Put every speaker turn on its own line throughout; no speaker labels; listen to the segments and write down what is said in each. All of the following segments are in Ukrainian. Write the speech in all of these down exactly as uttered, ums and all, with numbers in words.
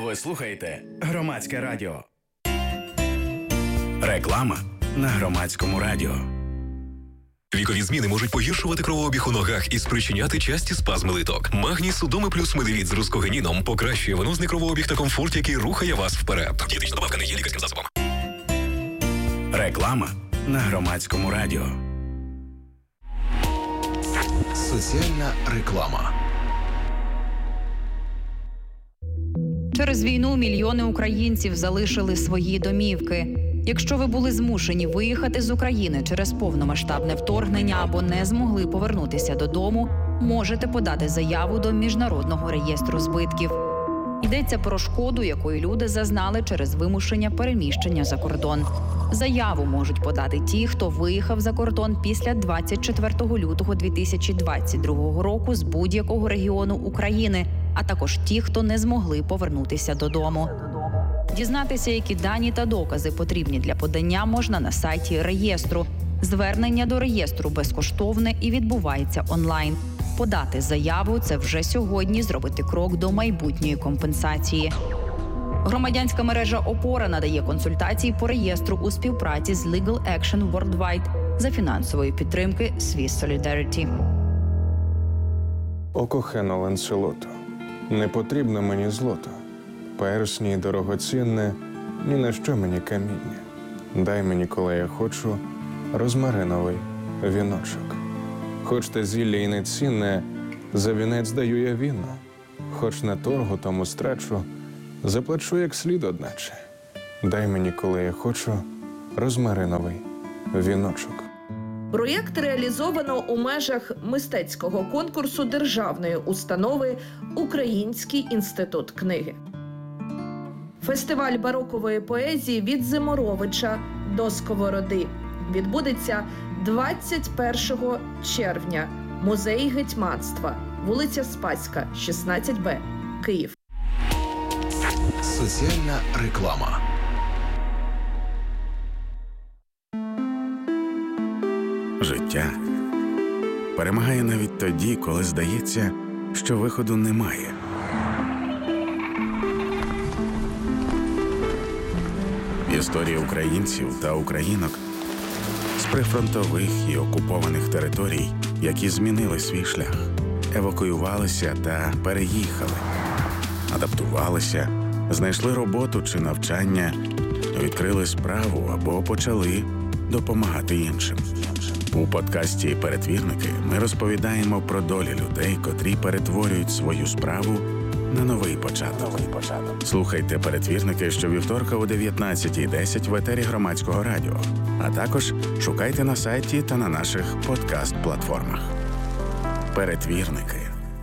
Ви слухаєте Громадське радіо. Реклама на Громадському радіо.
Вікові зміни можуть погіршувати кровообіг у ногах і спричиняти часті спазми литок. Магній Судоми плюс Медевіт з рускогеніном покращує венозний кровообіг та комфорт, який рухає вас вперед. Дієтична добавка не є лікарським засобом.
Реклама на Громадському радіо.
Соціальна реклама.
Через війну мільйони українців залишили свої домівки. Якщо ви були змушені виїхати з України через повномасштабне вторгнення або не змогли повернутися додому, можете подати заяву до Міжнародного реєстру збитків. Йдеться про шкоду, якої люди зазнали через вимушення переміщення за кордон. Заяву можуть подати ті, хто виїхав за кордон після двадцять четвертого лютого дві тисячі двадцять другого року з будь-якого регіону України, а також ті, хто не змогли повернутися додому. Дізнатися, які дані та докази потрібні для подання, можна на сайті реєстру. Звернення до реєстру безкоштовне і відбувається онлайн. Подати заяву – це вже сьогодні зробити крок до майбутньої компенсації. Громадянська мережа «Опора» надає консультації по реєстру у співпраці з Legal Action Worldwide за фінансової підтримки Swiss Solidarity.
О кохано Ланселото, не потрібно мені злото. Персні дорогоцінне, ні на що мені каміння. Дай мені, коли я хочу, розмариновий віночок. Хоч те зілля і не цінне, за вінець даю я віно. Хоч на торгу тому страчу, заплачу як слід одначе. Дай мені, коли я хочу, розмариновий віночок.
Проєкт реалізовано у межах мистецького конкурсу державної установи «Український інститут книги». Фестиваль барокової поезії «Від Зиморовича до Сковороди» відбудеться двадцять першого червня. Музей гетьманства, вулиця Спаська, шістнадцять Б, Київ.
Соціальна реклама.
Життя перемагає навіть тоді, коли здається, що виходу немає. Історія українців та українок з прифронтових і окупованих територій, які змінили свій шлях, евакуювалися та переїхали, адаптувалися, знайшли роботу чи навчання, відкрили справу або почали допомагати іншим. У подкасті «Перетвірники» ми розповідаємо про долі людей, котрі перетворюють свою справу на новий початок. Слухайте «Перетвірники» щовівторка о дев'ятнадцятій десять в етері Громадського радіо, а також шукайте на сайті та на наших подкаст-платформах. «Перетвірники».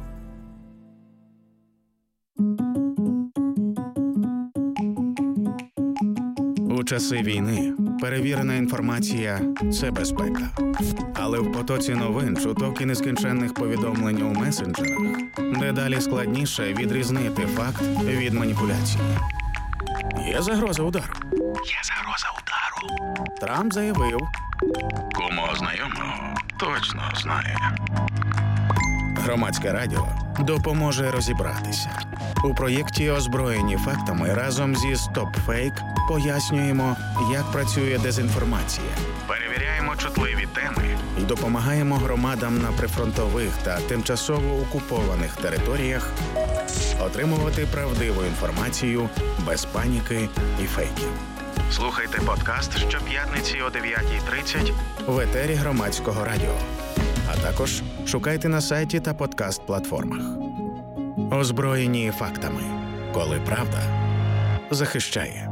У часи війни перевірена інформація – це безпека. Але в потоці новин, чуток і нескінченних повідомлень у месенджерах дедалі складніше відрізнити факт від маніпуляції. Є загроза удару. Є загроза удару. Трамп заявив. Кому знайомого точно знає. Громадське радіо допоможе розібратися. У проєкті «Озброєні фактами» разом зі «Стоп-фейк» пояснюємо, як працює дезінформація, перевіряємо чутливі теми і допомагаємо громадам на прифронтових та тимчасово окупованих територіях отримувати правдиву інформацію без паніки і фейків. Слухайте подкаст щоп'ятниці о дев'ятій тридцять в етері Громадського радіо. А також шукайте на сайті та подкаст-платформах. Озброєні фактами. Коли правда захищає.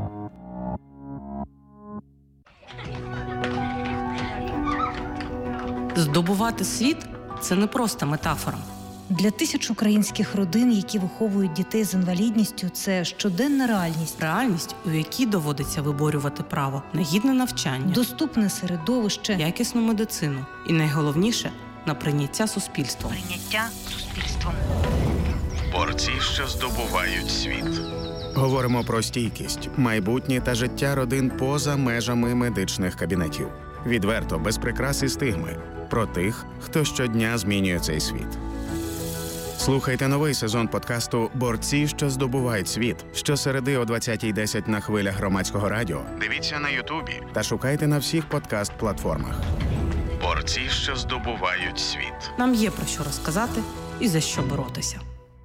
Здобувати світ – це не просто метафора.
Для тисяч українських родин, які виховують дітей з інвалідністю, це щоденна реальність.
Реальність, у якій доводиться виборювати право на гідне навчання,
доступне середовище,
якісну медицину і, найголовніше, на прийняття суспільством.
Прийняття суспільством.
Борці, що здобувають світ. Говоримо про стійкість, майбутнє та життя родин поза межами медичних кабінетів. Відверто, без прикрас і стигми. Про тих, хто щодня змінює цей світ. Слухайте новий сезон подкасту «Борці, що здобувають світ» щосереди о двадцятій десять на хвилях Громадського радіо. Дивіться на Ютубі та шукайте на всіх подкаст-платформах. «Борці, що здобувають світ».
Нам є про що розказати і за що боротися.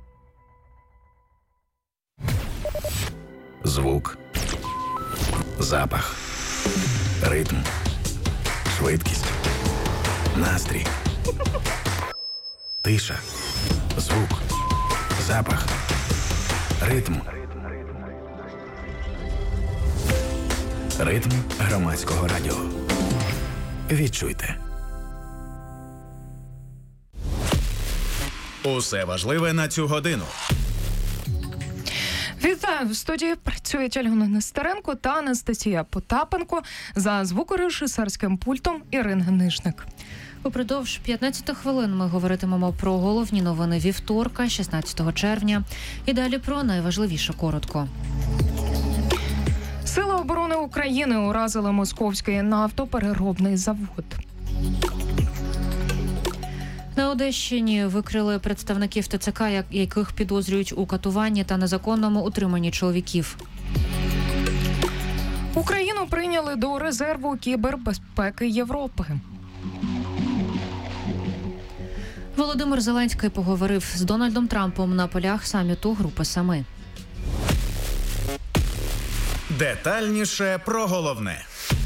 Звук, запах, ритм, швидкість, настрій, тиша, звук, запах, ритм. Ритм Громадського радіо. Відчуйте.
Усе важливе на цю годину.
Вітаю! В студії працюють Альона Нестеренко та Анастасія Потапенко, за звукорежисерським пультом Ірина Нижник.
Упродовж п'ятнадцяти хвилин ми говоритимемо про головні новини вівторка, шістнадцятого червня. І далі про найважливіше коротко.
Сили оборони України уразили московський нафтопереробний завод.
На Одещині викрили представників ТЦК, яких підозрюють у катуванні та незаконному утриманні чоловіків.
Україну прийняли до резерву кібербезпеки Європи.
Володимир Зеленський поговорив з Дональдом Трампом на полях саміту Групи Семи.
Детальніше про головне.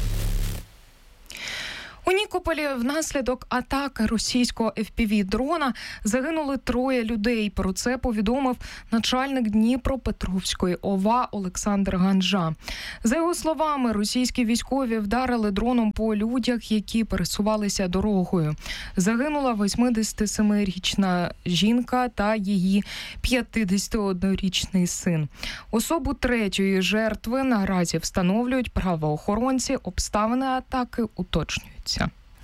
У Нікополі внаслідок атаки російського еф пі ві-дрона загинули троє людей. Про це повідомив начальник Дніпропетровської ОВА Олександр Ганжа. За його словами, російські військові вдарили дроном по людях, які пересувалися дорогою. Загинула восьмидесятисемирічна жінка та її п'ятдесятиоднорічний син. Особу третьої жертви наразі встановлюють правоохоронці, обставини атаки уточнюються.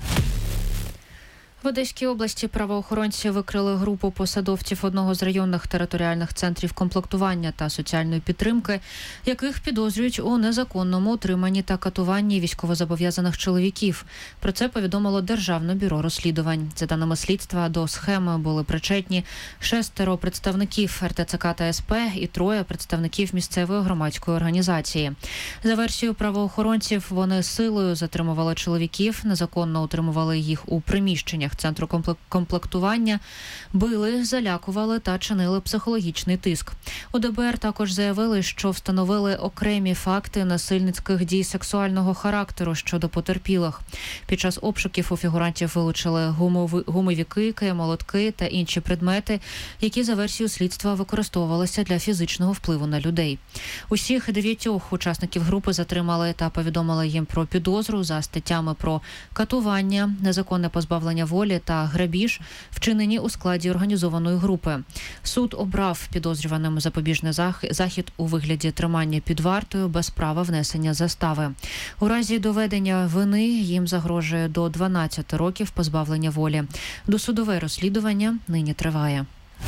В Одеській області правоохоронці викрили групу посадовців одного з районних територіальних центрів комплектування та соціальної підтримки, яких підозрюють у незаконному утриманні та катуванні військовозобов'язаних чоловіків. Про це повідомило Державне бюро розслідувань. За даними слідства, до схеми були причетні шестеро представників ер те це ка та ес пе і троє представників місцевої громадської організації. За версією правоохоронців, вони силою затримували чоловіків, незаконно утримували їх у приміщеннях центру комплектування, били, залякували та чинили психологічний тиск. У де бе ер також заявили, що встановили окремі факти насильницьких дій сексуального характеру щодо потерпілих. Під час обшуків у фігурантів вилучили гумови, гумові кийки, молотки та інші предмети, які за версією слідства використовувалися для фізичного впливу на людей. Усіх дев'ятьох учасників групи затримали та повідомили їм про підозру за статтями про катування, незаконне позбавлення волі та грабіж, вчинені у складі організованої групи. Суд обрав підозрюваним запобіжний захід у вигляді тримання під вартою без права внесення застави. У разі доведення вини їм загрожує до дванадцяти років позбавлення волі. Досудове розслідування нині триває.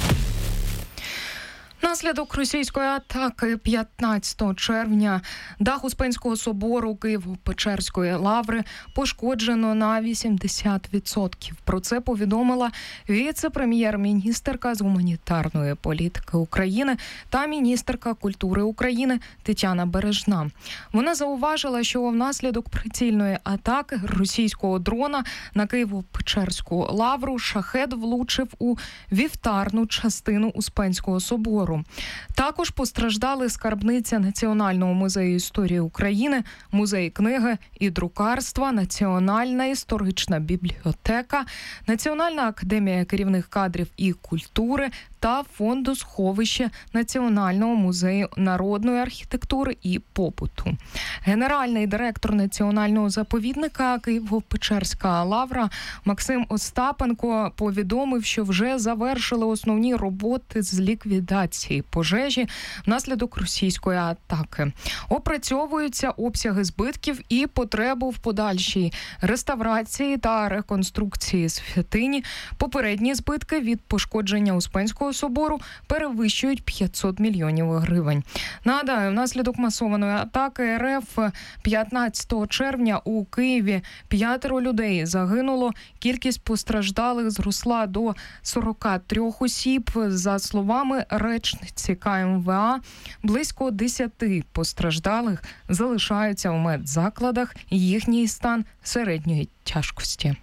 Наслідок російської атаки п'ятнадцятого червня дах Успенського собору Києво-Печерської лаври пошкоджено на вісімдесят відсотків. Про це повідомила віце-прем'єр-міністерка з гуманітарної політики України та міністерка культури України Тетяна Бережна. Вона зауважила, що внаслідок прицільної атаки російського дрона на Києво-Печерську лавру шахед влучив у вівтарну частину Успенського собору. Також постраждали скарбниця Національного музею історії України, музей книги і друкарства, Національна історична бібліотека, Національна академія керівних кадрів і культури та фонду сховище Національного музею народної архітектури і побуту. Генеральний директор Національного заповідника Києво-Печерська лавра Максим Остапенко повідомив, що вже завершили основні роботи з ліквідації пожежі внаслідок російської атаки. Опрацьовуються обсяги збитків і потребу в подальшій реставрації та реконструкції святині. Попередні збитки від пошкодження Успенського Вселенського собору перевищують п'ятсот мільйонів гривень. Нагадаю, внаслідок масованої атаки РФ п'ятнадцятого червня у Києві п'ятеро людей загинуло. Кількість постраждалих зросла до сорок три осіб. За словами речниці КМВА, близько десяти постраждалих залишаються в медзакладах. Їхній стан середньої тяжкості.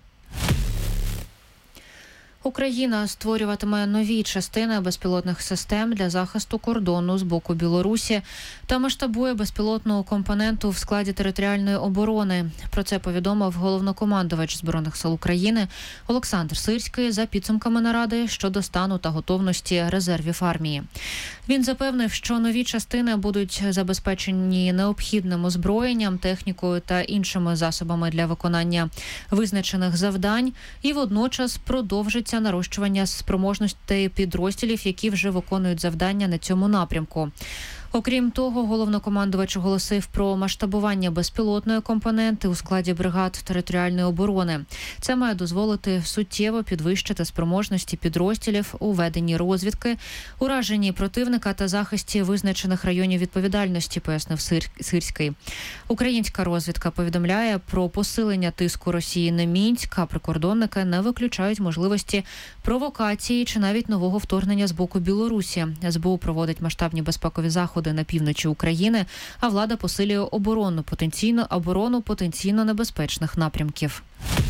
Україна створюватиме нові частини безпілотних систем для захисту кордону з боку Білорусі та масштабує безпілотну компоненту в складі територіальної оборони. Про це повідомив головнокомандувач Збройних сил України Олександр Сирський за підсумками наради щодо стану та готовності резервів армії. Він запевнив, що нові частини будуть забезпечені необхідним озброєнням, технікою та іншими засобами для виконання визначених завдань і водночас продовжить нарощування спроможностей підрозділів, які вже виконують завдання на цьому напрямку. Окрім того, головнокомандувач оголосив про масштабування безпілотної компоненти у складі бригад територіальної оборони. Це має дозволити суттєво підвищити спроможності підрозділів у веденні розвідки, ураженні противника та захисті визначених районів відповідальності, пояснив Сирський. Українська розвідка повідомляє про посилення тиску Росії на Мінськ, а прикордонники не виключають можливості провокації чи навіть нового вторгнення з боку Білорусі. СБУ проводить масштабні безпекові заходи на півночі України, а влада посилює оборону потенційно оборону потенційно небезпечних напрямків.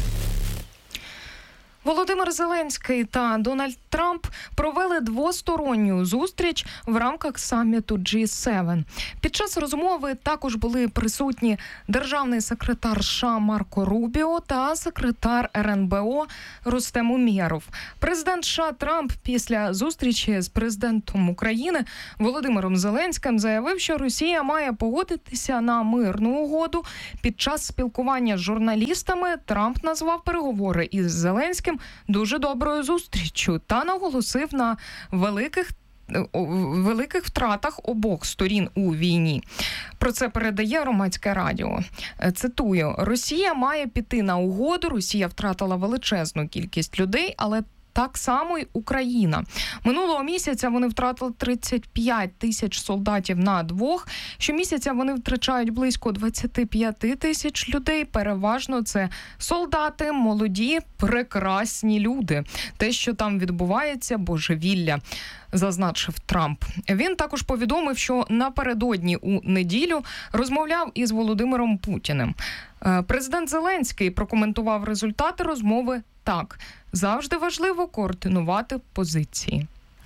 Володимир Зеленський та Дональд Трамп провели двосторонню зустріч в рамках саміту джі севен. Під час розмови також були присутні державний секретар США Марко Рубіо та секретар ер ен бе о Рустем Умєров. Президент США Трамп після зустрічі з президентом України Володимиром Зеленським заявив, що Росія має погодитися на мирну угоду. Під час спілкування з журналістами Трамп назвав переговори із Зеленським дуже доброю зустріччю та наголосив на великих великих втратах обох сторін у війні. Про це передає Громадське радіо. Цитую: «Росія має піти на угоду, Росія втратила величезну кількість людей, але так само й Україна. Минулого місяця вони втратили тридцять п'ять тисяч солдатів на двох. Щомісяця вони втрачають близько двадцять п'ять тисяч людей. Переважно це солдати, молоді, прекрасні люди. Те, що там відбувається, божевілля», зазначив Трамп. Він також повідомив, що напередодні у неділю розмовляв із Володимиром Путіним. Президент Зеленський прокоментував результати розмови так: «Завжди важливо координувати позиції».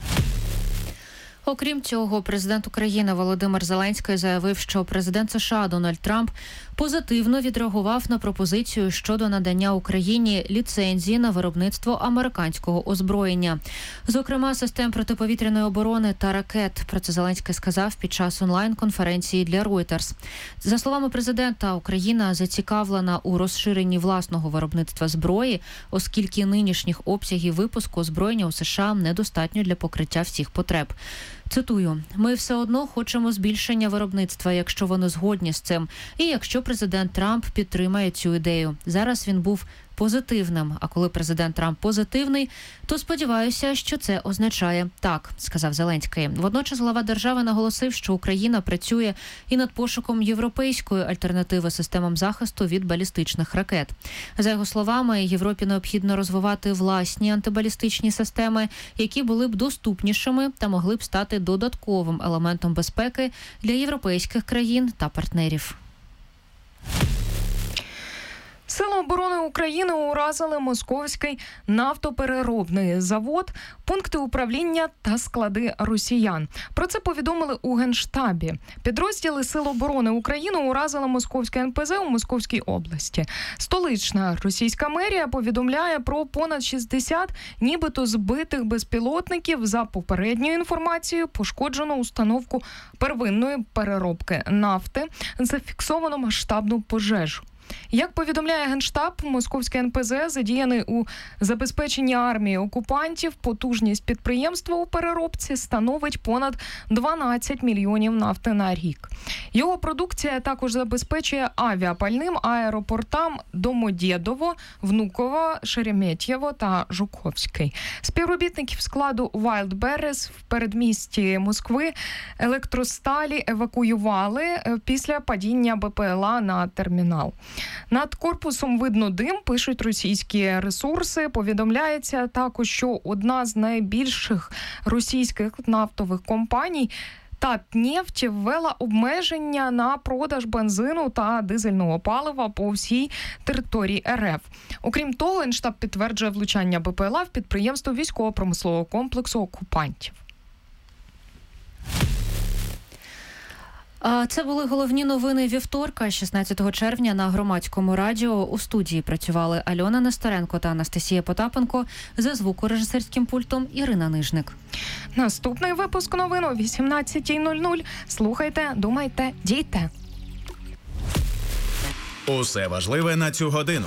Окрім цього, президент України Володимир Зеленський заявив, що президент США Дональд Трамп позитивно відреагував на пропозицію щодо надання Україні ліцензії на виробництво американського озброєння, зокрема систем протиповітряної оборони та ракет. Про це Зеленський сказав під час онлайн-конференції для Reuters. За словами президента, Україна зацікавлена у розширенні власного виробництва зброї, оскільки нинішніх обсягів випуску озброєння у США недостатньо для покриття всіх потреб. Цитую: «Ми все одно хочемо збільшення виробництва, якщо вони згодні з цим, і якщо президент Трамп підтримає цю ідею. Зараз він був позитивним, а коли президент Трамп позитивний, то сподіваюся, що це означає так», – сказав Зеленський. Водночас глава держави наголосив, що Україна працює і над пошуком європейської альтернативи системам захисту від балістичних ракет. За його словами, Європі необхідно розвивати власні антибалістичні системи, які були б доступнішими та могли б стати додатковим елементом безпеки для європейських країн та партнерів.
Сили оборони України уразили московський нафтопереробний завод, пункти управління та склади росіян. Про це повідомили у Генштабі. Підрозділи Сил оборони України уразили московське ен пе зе у Московській області. Столична російська мерія повідомляє про понад шістдесят нібито збитих безпілотників. За попередньою інформацією, пошкоджено установку первинної переробки нафти, зафіксовано масштабну пожежу. Як повідомляє Генштаб, московське ен пе зе задіяний у забезпеченні армії окупантів. Потужність підприємства у переробці становить понад дванадцять мільйонів нафти на рік. Його продукція також забезпечує авіапальним аеропортам Домодєдово, Внуково, Шереметьєво та Жуковський. Співробітників складу Wildberries в передмісті Москви електросталі евакуювали після падіння БПЛА на термінал. Над корпусом видно дим, пишуть російські ресурси. Повідомляється також, що одна з найбільших російських нафтових компаній Татнефть ввела обмеження на продаж бензину та дизельного палива по всій території РФ. Окрім того, Генштаб підтверджує влучання БПЛА в підприємство військово-промислового комплексу окупантів.
Це були головні новини вівторка, шістнадцятого червня на Громадському радіо. У студії працювали Альона Нестеренко та Анастасія Потапенко. За звукорежисерським пультом Ірина Нижник.
Наступний випуск новин о вісімнадцятій нуль нуль. Слухайте, думайте, дійте.
Усе важливе на цю годину.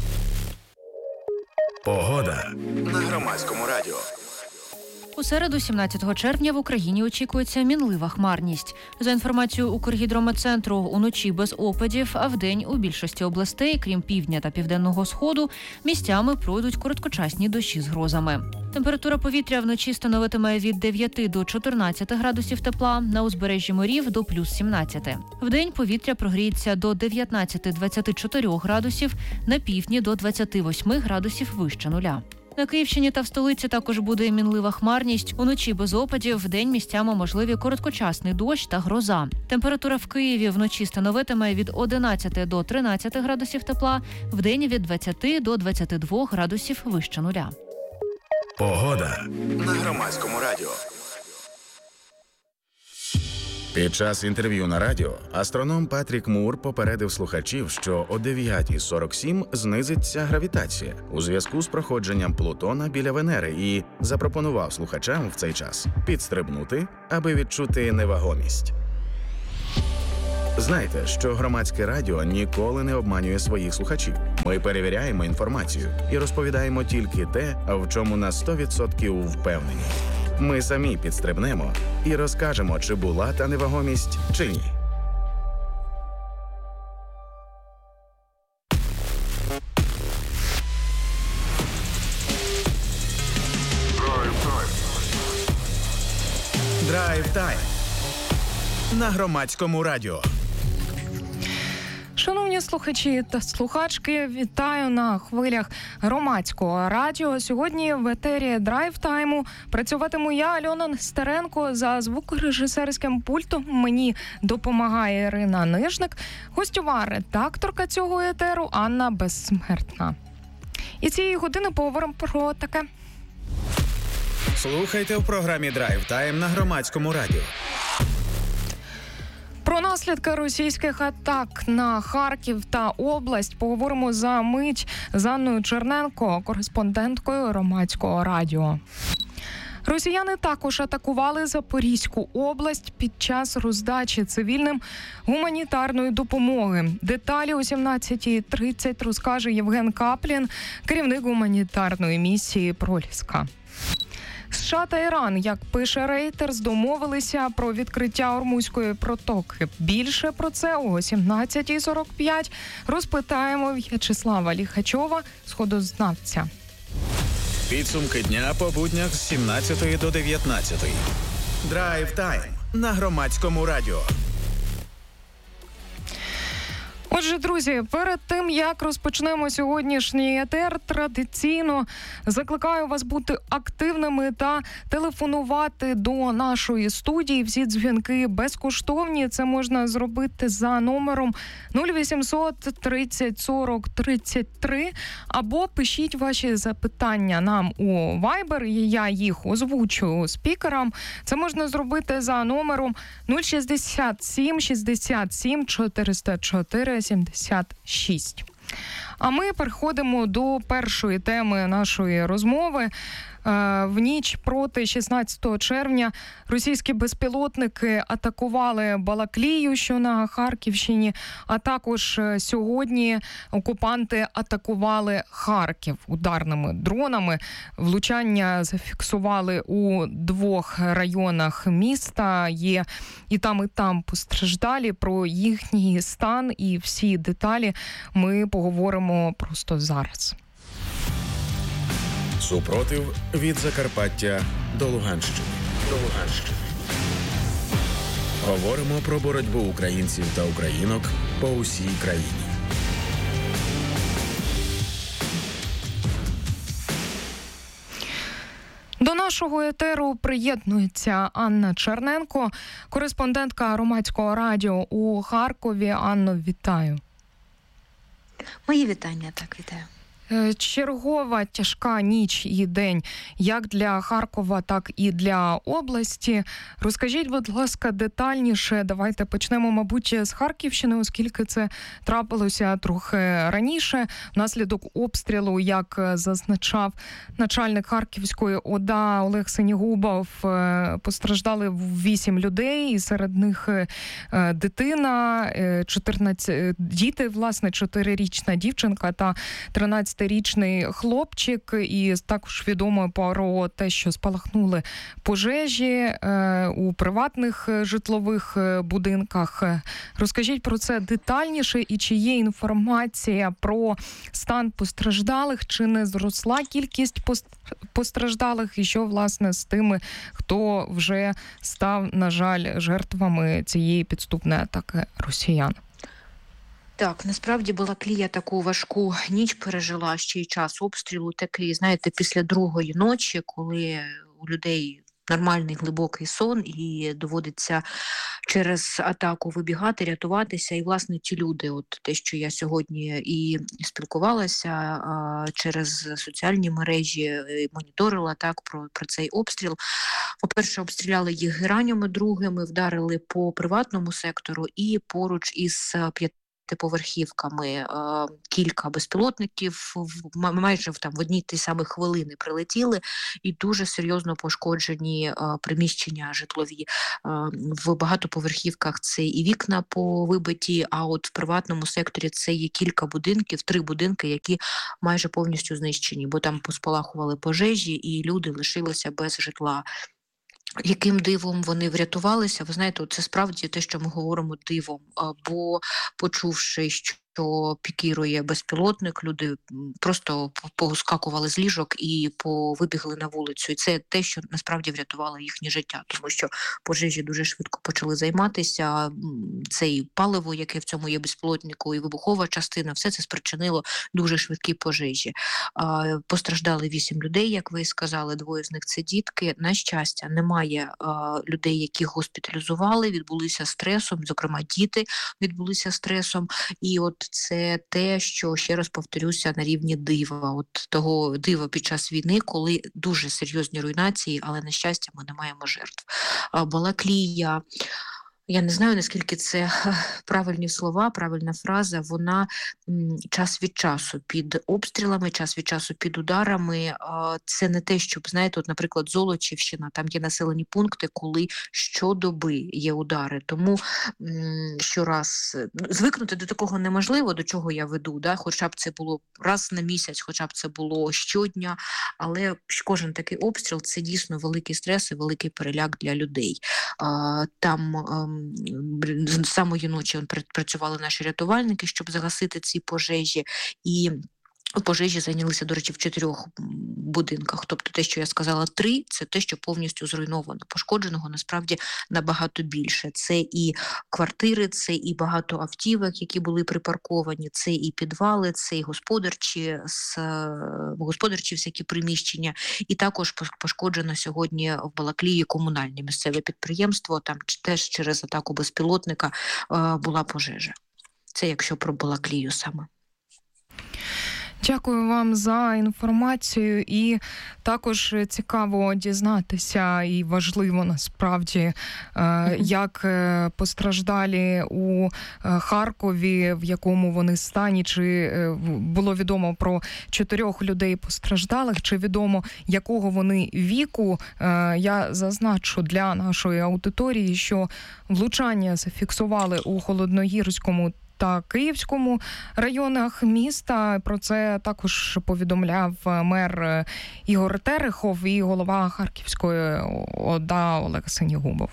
Погода на Громадському радіо.
У середу, сімнадцятого червня, в Україні очікується мінлива хмарність. За інформацією Укргідрометцентру, уночі без опадів, а вдень у більшості областей, крім півдня та південного сходу, місцями пройдуть короткочасні дощі з грозами. Температура повітря вночі становитиме від дев'яти до чотирнадцяти градусів тепла, на узбережжі морів до плюс сімнадцяти. Вдень повітря прогріється до дев'ятнадцяти - двадцяти чотирьох градусів, на півдні до двадцяти восьми градусів вище нуля. На Київщині та в столиці також буде мінлива хмарність. Уночі без опадів, вдень місцями можливі короткочасний дощ та гроза. Температура в Києві вночі становитиме від одинадцяти до тринадцяти градусів тепла, вдень від двадцяти до двадцяти двох градусів вище нуля.
Погода на Громадському радіо. Під час інтерв'ю на радіо астроном Патрік Мур попередив слухачів, що о дев'ятій сорок сім знизиться гравітація у зв'язку з проходженням Плутона біля Венери і запропонував слухачам в цей час підстрибнути, аби відчути невагомість. Знайте, що Громадське радіо ніколи не обманює своїх слухачів. Ми перевіряємо інформацію і розповідаємо тільки те, в чому на сто відсотків впевнені. Ми самі підстрибнемо і розкажемо, чи була та невагомість, чи ні. Драйв-тайм на Громадському радіо.
Шановні слухачі та слухачки, вітаю на хвилях Громадського радіо. Сьогодні в етері драйв-тайму працюватиму я, Альона Нестеренко. За звукорежисерським пультом мені допомагає Ірина Нижник. Гостьова редакторка цього етеру Анна Безсмертна. І цієї години поговоримо про таке.
Слухайте в програмі «Драйв-тайм» на Громадському радіо.
Про наслідки російських атак на Харків та область поговоримо за мить з Анною Черненко, кореспонденткою Громадського радіо. Росіяни також атакували Запорізьку область під час роздачі цивільним гуманітарної допомоги. Деталі о сімнадцятій тридцять розкаже Євген Каплін, керівник гуманітарної місії «Проліска». США та Іран, як пише Reuters, домовилися про відкриття Ормузької протоки. Більше про це о сімнадцятій сорок п'ять розпитаємо В'ячеслава Ліхачова, сходознавця.
Підсумки дня по буднях з сімнадцятої до дев'ятнадцятої. Драйв-тайм на Громадському радіо.
Отже, друзі, перед тим, як розпочнемо сьогоднішній етер, традиційно закликаю вас бути активними та телефонувати до нашої студії. Всі дзвінки безкоштовні. Це можна зробити за номером нуль вісімсот тридцять сорок тридцять три або пишіть ваші запитання нам у Viber, і я їх озвучу спікерам. Це можна зробити за номером нуль шістдесят сім шістдесят сім чотириста чотири сімдесят шість. А ми переходимо до першої теми нашої розмови. В ніч проти шістнадцятого червня російські безпілотники атакували Балаклію, що на Харківщині, а також сьогодні окупанти атакували Харків ударними дронами. Влучання зафіксували у двох районах міста. Є і там, і там постраждалі. Про їхній стан і всі деталі ми поговоримо просто зараз.
Супротив від Закарпаття до Луганщини. До Луганщини. Говоримо про боротьбу українців та українок по усій країні.
До нашого етеру приєднується Анна Черненко, кореспондентка Громадського радіо у Харкові. Анно, вітаю.
Мої вітання, так, вітаю.
Чергова тяжка ніч і день як для Харкова, так і для області. Розкажіть, будь ласка, детальніше. Давайте почнемо, мабуть, з Харківщини, оскільки це трапилося трохи раніше. Внаслідок обстрілу, як зазначав начальник Харківської ОДА Олег Синігубов, постраждали вісім людей, і серед них дитина, чотирнадцять діти, власне, чотирирічна дівчинка та тринадцятирічний хлопчик. І також відомо про те, що спалахнули пожежі у приватних житлових будинках. Розкажіть про це детальніше, і чи є інформація про стан постраждалих, чи не зросла кількість постраждалих, і що, власне, з тими, хто вже став, на жаль, жертвами цієї підступної атаки росіян?
Так, насправді Балаклія таку важку ніч пережила, ще й час обстрілу такий, знаєте, після другої ночі, коли у людей нормальний глибокий сон і доводиться через атаку вибігати, рятуватися. І, власне, ті люди, от те, що я сьогодні і спілкувалася а, через соціальні мережі, моніторила так про, про цей обстріл. По-перше, обстріляли їх геранями другими, вдарили по приватному сектору і поруч із п'яти поверхівками. Кілька безпілотників майже там в одній ті самі хвилини прилетіли, і дуже серйозно пошкоджені приміщення житлові. В багатоповерхівках це і вікна повибиті, а от в приватному секторі це є кілька будинків, три будинки, які майже повністю знищені, бо там поспалахували пожежі і люди лишилися без житла. Яким дивом вони врятувалися? Ви знаєте, це справді те, що ми говоримо дивом, бо почувши, що пікірує безпілотник, люди просто поскакували з ліжок і повибігли на вулицю. І це те, що насправді врятувало їхнє життя, тому що пожежі дуже швидко почали займатися. Це і паливо, яке в цьому є безпілотнику, і вибухова частина, все це спричинило дуже швидкі пожежі. Постраждали вісім людей, як ви сказали, двоє з них це дітки. На щастя, немає людей, яких госпіталізували, відбулися стресом, зокрема діти відбулися стресом. І от це те, що, ще раз повторюся, на рівні дива. От того дива під час війни, коли дуже серйозні руйнації, але, на щастя, ми не маємо жертв. Балаклія, я не знаю, наскільки це правильні слова, правильна фраза, вона час від часу під обстрілами, час від часу під ударами. Це не те, щоб, знаєте, от, наприклад, Золочівщина, там є населені пункти, коли щодоби є удари. Тому щораз звикнути до такого неможливо, до чого я веду, да? Хоча б це було раз на місяць, хоча б це було щодня, але кожен такий обстріл – це дійсно великий стрес і великий переляк для людей. Там з самої ночі працювали наші рятувальники, щоб загасити ці пожежі, і пожежі зайнялися, до речі, в чотирьох будинках. Тобто те, що я сказала, три, це те, що повністю зруйновано. Пошкодженого насправді набагато більше. Це і квартири, це і багато автівок, які були припарковані, це і підвали, це і господарчі, господарчі всякі приміщення. І також пошкоджено сьогодні в Балаклії комунальне місцеве підприємство. Там теж через атаку безпілотника була пожежа. Це якщо про Балаклію саме.
Дякую вам за інформацію, і також цікаво дізнатися, і важливо насправді, як постраждалі у Харкові, в якому вони стані, чи було відомо про чотирьох людей постраждалих, чи відомо якого вони віку. Я зазначу для нашої аудиторії, що влучання зафіксували у Холодногірському та Київському районах міста. Про це також повідомляв мер Ігор Терехов і голова Харківської ОДА Олег Синігубов.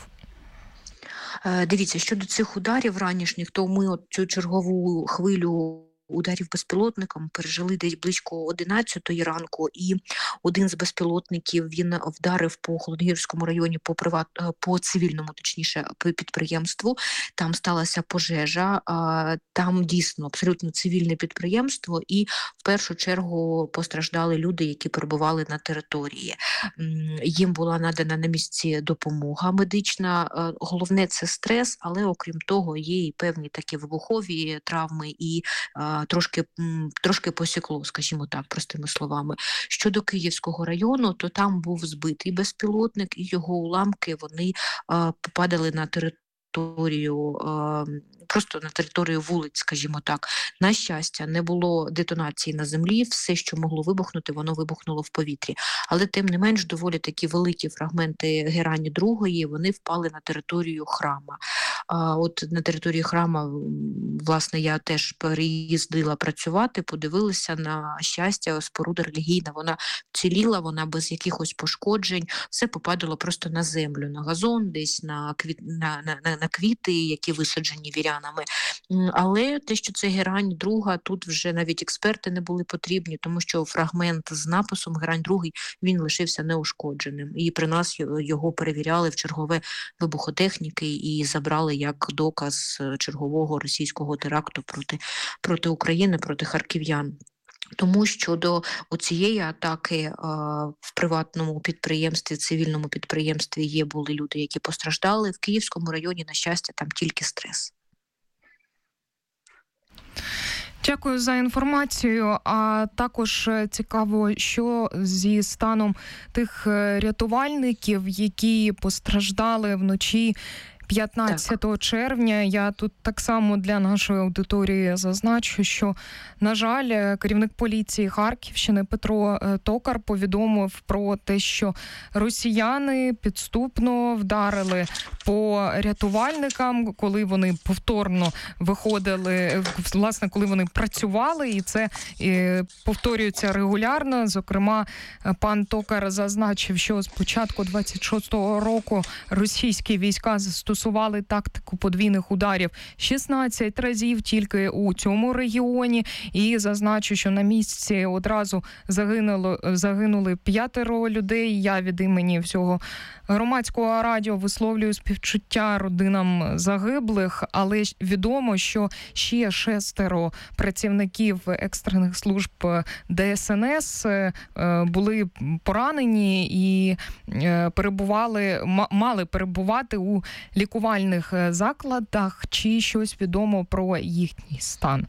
Дивіться, щодо цих ударів ранішніх, то ми от цю чергову хвилю ударів безпілотником пережили десь близько одинадцятої ранку, і один з безпілотників, він вдарив по Холодногірському районі по приват по цивільному, точніше, підприємству. Там сталася пожежа, там дійсно абсолютно цивільне підприємство, і в першу чергу постраждали люди, які перебували на території. Їм була надана на місці допомога медична. Головне – це стрес, але окрім того є і певні такі вибухові травми, і Трошки, трошки посікло, скажімо так, простими словами. Щодо Київського району, то там був збитий безпілотник, і його уламки, вони а, попадали на територію, а, просто на територію вулиць, скажімо так. На щастя, не було детонації на землі, все, що могло вибухнути, воно вибухнуло в повітрі. Але тим не менш, доволі такі великі фрагменти Герані другої, вони впали на територію храма. А от на території храма, власне, я теж переїздила працювати, подивилася, на щастя, споруда релігійна, вона вціліла, вона без якихось пошкоджень, все попадало просто на землю, на газон, десь на, квіт, на, на, на, на квіти, які висаджені вірянами. Але те, що це Герань друга, тут вже навіть експерти не були потрібні, тому що фрагмент з написом Герань другий, він лишився неушкодженим. І при нас його перевіряли в чергове вибухотехніки і забрали як доказ чергового російського теракту проти, проти України, проти харків'ян. Тому що до оцієї атаки е, в приватному підприємстві, цивільному підприємстві є були люди, які постраждали. В Київському районі, на щастя, там тільки стрес.
Дякую за інформацію. А також цікаво, що зі станом тих рятувальників, які постраждали вночі п'ятнадцятого червня. Я тут так само для нашої аудиторії зазначу, що, на жаль, керівник поліції Харківщини Петро Токар повідомив про те, що росіяни підступно вдарили по рятувальникам, коли вони повторно виходили, власне, коли вони працювали, і це і повторюється регулярно. Зокрема, пан Токар зазначив, що з початку двадцять шостого року російські війська застосували Стосували тактику подвійних ударів шістнадцять разів тільки у цьому регіоні. І зазначу, що на місці одразу загинуло, загинули п'ятеро людей. Я від імені всього громадського радіо висловлюю співчуття родинам загиблих, але відомо, що ще шестеро працівників екстрених служб ДСНС були поранені і перебували, мали перебувати у лікувальних закладах. Чи щось відомо про їхній стан?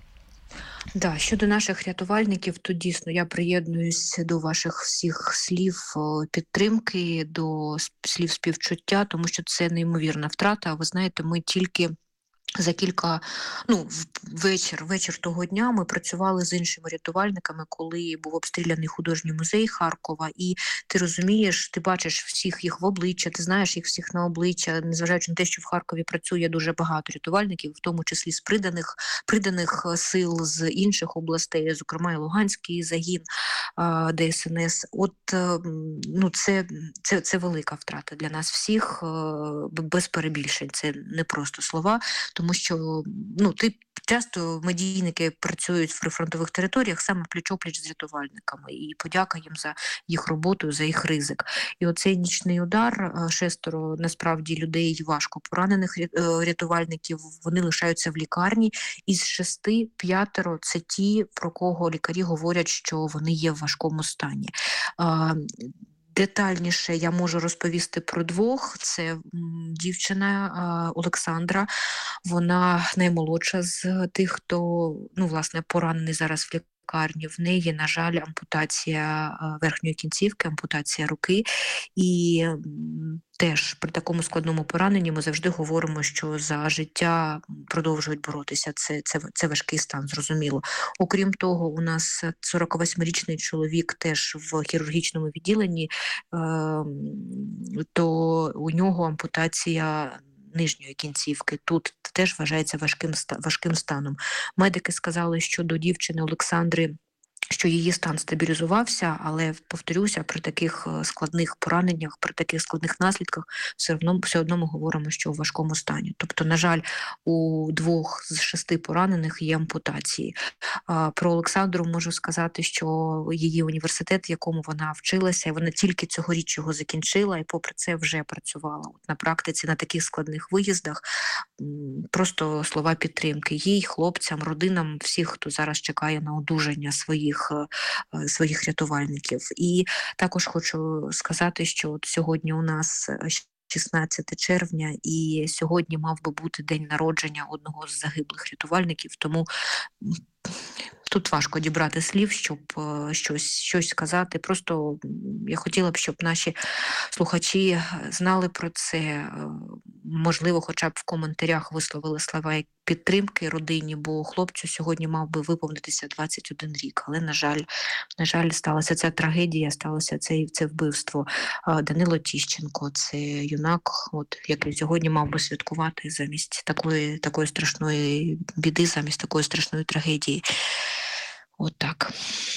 Да, щодо наших рятувальників, то дійсно я приєднуюсь до ваших всіх слів підтримки, до слів співчуття, тому що це неймовірна втрата. Ви знаєте, ми тільки за кілька, ну, вечір, вечір того дня ми працювали з іншими рятувальниками, коли був обстріляний художній музей Харкова, і ти розумієш, ти бачиш всіх їх в обличчя, ти знаєш їх всіх на обличчя, незважаючи на те, що в Харкові працює дуже багато рятувальників, в тому числі з приданих, приданих сил з інших областей, зокрема і Луганський загін ДСНС. От, ну, це, це, це велика втрата для нас всіх, без перебільшень, це не просто слова. Тому що, ну, ти часто медійники працюють в прифронтових територіях саме пліч-опліч з рятувальниками, і подяка їм за їх роботу, за їх ризик. І оцей нічний удар, шестеро насправді людей важко поранених рятувальників, вони лишаються в лікарні, із шести п'ятеро це ті, про кого лікарі говорять, що вони є в важкому стані. Детальніше я можу розповісти про двох. Це дівчина Олександра, вона наймолодша з тих, хто, ну, власне, поранений зараз в лікарні. В неї, на жаль, ампутація верхньої кінцівки, ампутація руки. І теж при такому складному пораненні ми завжди говоримо, що за життя продовжують боротися. Це, це, це важкий стан, зрозуміло. Окрім того, у нас сорокавосьмирічний чоловік теж в хірургічному відділенні, то у нього ампутація нижньої кінцівки. Тут теж вважається важким, важким станом. Медики сказали, що до дівчини Олександри, що її стан стабілізувався, але, повторюся, при таких складних пораненнях, при таких складних наслідках все одно, все одно ми говоримо, що у важкому стані. Тобто, на жаль, у двох з шести поранених є ампутації. Про Олександру можу сказати, що її університет, в якому вона вчилася, вона тільки цьогоріч його закінчила і попри це вже працювала. От на практиці, на таких складних виїздах, просто слова підтримки їй, хлопцям, родинам, всіх, хто зараз чекає на одужання своїх своїх рятувальників. І також хочу сказати, що от сьогодні у нас шістнадцяте червня, і сьогодні мав би бути день народження одного з загиблих рятувальників, тому тут важко дібрати слів, щоб щось, щось сказати. Просто я хотіла б, щоб наші слухачі знали про це, можливо, хоча б в коментарях висловили слова підтримки родині, бо хлопцю сьогодні мав би виповнитися двадцять один рік. Але, на жаль, на жаль, сталася ця трагедія, сталося це, це вбивство. Данило Тіщенко, це юнак, от, який сьогодні мав би святкувати замість такої, такої страшної біди, замість такої страшної трагедії. От так.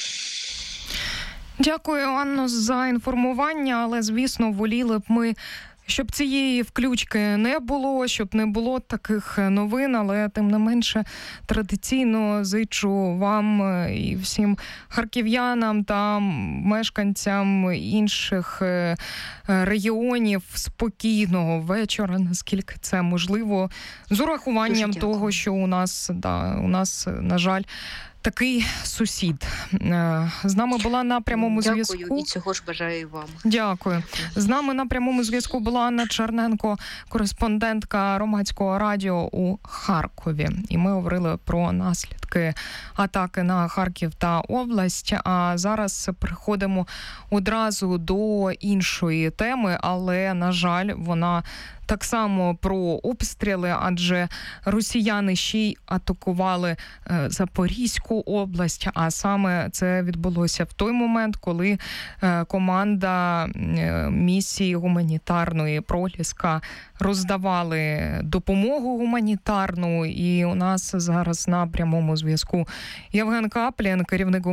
Дякую, Анно, за інформування, але, звісно, воліли б ми, щоб цієї включки не було, щоб не було таких новин, але тим не менше традиційно зичу вам і всім харків'янам та мешканцям інших регіонів спокійного вечора, наскільки це можливо, з урахуванням того, що у нас, да, у нас, на жаль, такий сусід. З нами була на прямому
Дякую,
зв'язку.
Дякую, і цього ж бажаю вам.
Дякую. З нами на прямому зв'язку була Анна Черненко, кореспондентка Громадського радіо у Харкові. І ми говорили про наслідки атаки на Харків та область. А зараз переходимо одразу до іншої теми, але, на жаль, вона так само про обстріли, адже росіяни ще й атакували Запорізьку область, а саме це відбулося в той момент, коли команда місії гуманітарної «Проліска» роздавали допомогу гуманітарну, і у нас зараз на прямому зв'язку Євген Каплін, керівник